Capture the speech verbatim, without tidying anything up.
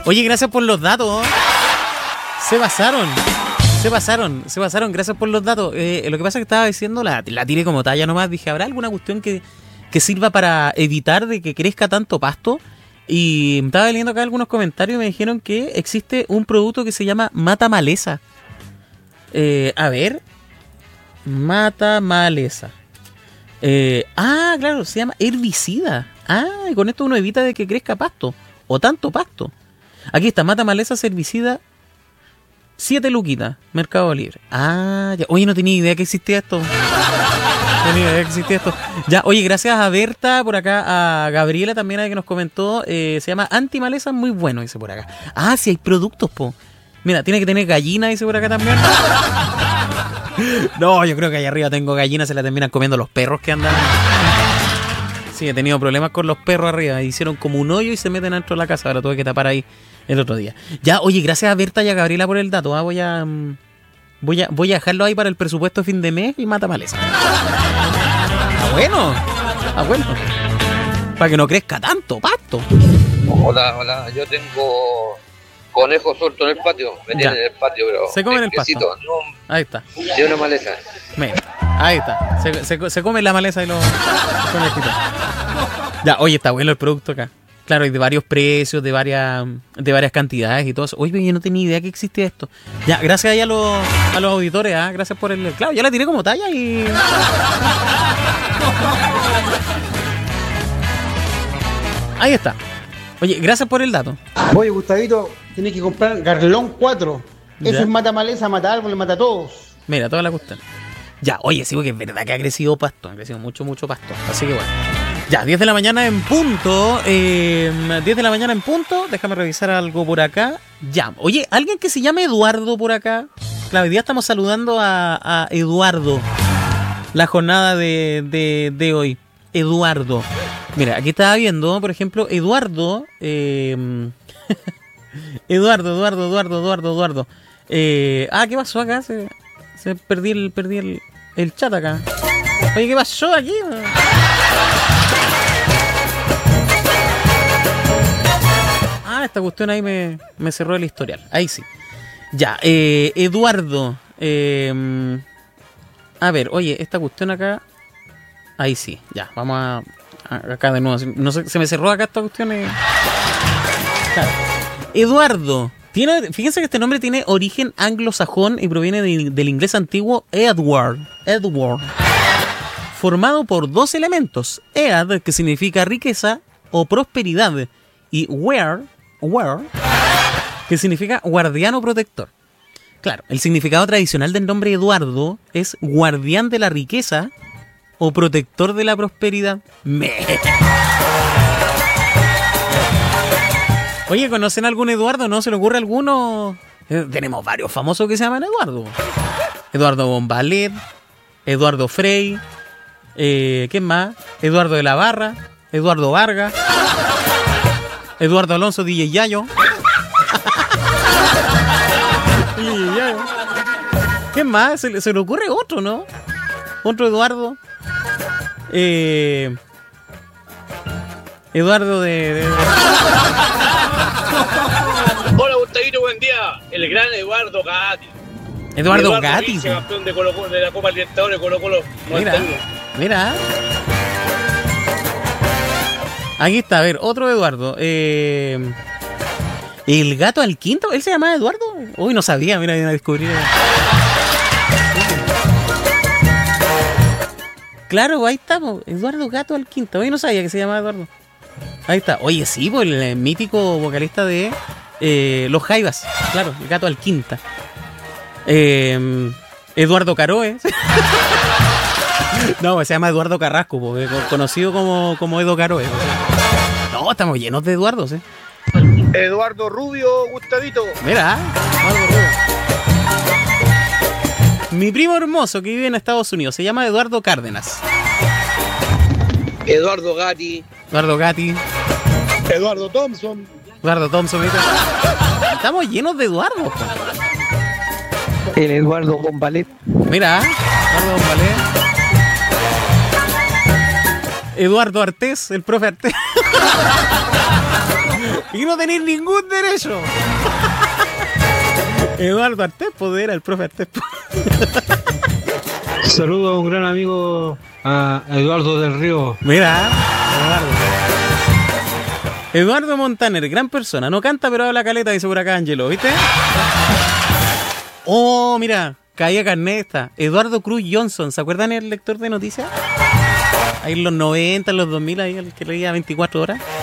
Oye, gracias por los datos. Se pasaron. Se pasaron, se pasaron. Gracias por los datos. Eh, lo que pasa es que estaba diciendo, la, la tiré como talla nomás. Dije, ¿habrá alguna cuestión que, que sirva para evitar de que crezca tanto pasto? Y estaba leyendo acá algunos comentarios y me dijeron que existe un producto que se llama mata maleza. Eh, a ver. Mata maleza. Eh, ah, claro, se llama herbicida. Ah, y con esto uno evita de que crezca pasto. O tanto pasto. Aquí está, mata maleza, herbicida. Siete luquitas, Mercado Libre. Ah, ya. Oye, no tenía idea que existía esto. No tenía idea que existía esto. Ya, oye, gracias a Berta, por acá, a Gabriela también, a que nos comentó. Eh, se llama Antimaleza, muy bueno, dice por acá. Ah, sí, hay productos, po. Mira, tiene que tener gallina, dice por acá también. No, yo creo que allá arriba tengo gallinas, se la terminan comiendo los perros que andan. Sí, he tenido problemas con los perros arriba. Hicieron como un hoyo y se meten dentro de la casa. Ahora tuve que tapar ahí el otro día. Ya, oye, gracias a Berta y a Gabriela por el dato. ¿eh? Voy a voy a voy a dejarlo ahí para el presupuesto de fin de mes y mata maleza. Ah, bueno. Ah, bueno. Para que no crezca tanto pasto. Hola, hola. Yo tengo conejos sueltos en el patio. Me tienen en el patio, pero se comen el pasto. No, ahí está. De una maleza. Mira, ahí está. Se, se, se come la maleza y los conejitos. Ya, oye, está bueno el producto acá. Claro, y de varios precios, de varias de varias cantidades y todo eso. Oye, yo no tenía idea que existía esto. Ya, gracias ahí a los, a los auditores, ¿eh? Gracias por el... Claro, yo la tiré como talla y... Ahí está. Oye, gracias por el dato. Oye, Gustavito, tienes que comprar Garlón cuatro. Eso es mata maleza, mata árboles, mata a todos. Mira, toda la cuestión. Ya, oye, sí, porque es verdad que ha crecido pasto. Ha crecido mucho, mucho pasto. Así que bueno. Ya, diez de la mañana en punto. Eh, diez de la mañana en punto. Déjame revisar algo por acá. Ya. Oye, alguien que se llame Eduardo por acá. Claro, hoy día estamos saludando a, a Eduardo. La jornada de, de, de hoy. Eduardo. Mira, aquí estaba viendo, por ejemplo, Eduardo. Eh, Eduardo, Eduardo, Eduardo, Eduardo, Eduardo. Eh, ah, ¿qué pasó acá? Se, se perdí el, perdí el, el chat acá. Oye, ¿qué pasó aquí? Ah, esta cuestión ahí me, me cerró el historial. Ahí sí. Ya, eh, Eduardo. Eh, a ver, oye, esta cuestión acá. Ahí sí, ya, vamos a, a acá de nuevo. No sé, se me cerró acá esta cuestión. Eh. Claro. Eduardo. Tiene, fíjense que este nombre tiene origen anglosajón y proviene de, del inglés antiguo Edward. Edward. Formado por dos elementos. Ead, que significa riqueza o prosperidad. Y where, where, que significa guardián o protector. Claro, el significado tradicional del nombre Eduardo es guardián de la riqueza o protector de la prosperidad. Me. Oye, ¿conocen algún Eduardo? ¿No se le ocurre alguno? Eh, tenemos varios famosos que se llaman Eduardo. Eduardo Bombalet, Eduardo Frey, eh, ¿quién más? Eduardo de la Barra, Eduardo Vargas, Eduardo Alonso, D J Yayo. D J Yayo. ¿Quién más? Se, se le ocurre otro, ¿no? Otro Eduardo. Eh, Eduardo de... de, de... Hola, Gustavito, buen día. El gran Eduardo Gatti. Eduardo, Eduardo Gatti. Vince, campeón de, Colo -Colo, de la Copa Libertadores, Colo Colo. Mira, mira. Aquí está, a ver, otro Eduardo. Eh, el gato al quinto, ¿él se llama Eduardo? Uy, no sabía, mira, viene a descubrir. Claro, ahí estamos, Eduardo Gato al quinto. Hoy no sabía que se llamaba Eduardo. Ahí está. Oye, sí, pues el mítico vocalista de eh, Los Jaivas. Claro, el Gato al quinta. Eh, Eduardo Caroe. No, se llama Eduardo Carrasco, porque conocido como, como Edo Caroe. No, estamos llenos de Eduardos, ¿eh? Eduardo Rubio, Gustavito. Mira, Eduardo Rubio. Mi primo hermoso que vive en Estados Unidos se llama Eduardo Cárdenas. Eduardo Gatti. Eduardo Gatti. Eduardo Thompson. Eduardo Thompson, ¿viste? Estamos llenos de Eduardo. El Eduardo Bombalet. Mira, Eduardo Bombalet. Eduardo Artés, el profe Artés. Y no tenéis ningún derecho. Eduardo Artespo, era el profe Artespo. Saludo a un gran amigo, a Eduardo del Río. Mira, Eduardo. Eduardo Montaner, gran persona. No canta, pero habla caleta, dice por acá Angelo, ¿viste? Oh, mira, caía carneta. Eduardo Cruz Johnson, ¿se acuerdan el lector de noticias? Ahí en los noventa, en los dos mil, ahí el que leía veinticuatro horas.